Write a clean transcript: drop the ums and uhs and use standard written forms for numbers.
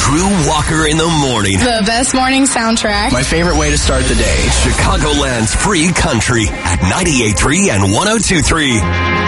Drew Walker in the morning. The best morning soundtrack. My favorite way to start the day. Chicagoland's free country at 98.3 and 102.3.